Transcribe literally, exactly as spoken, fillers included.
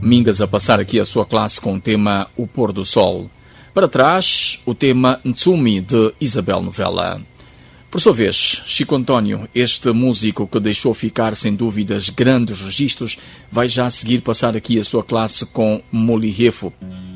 Mingas a passar aqui a sua classe com o tema O Pôr do Sol. Para trás, o tema Ntsumi, de Isabel Novella. Por sua vez, Chico António, este músico que deixou ficar sem dúvidas grandes registros, vai já seguir passar aqui a sua classe com Molihefo.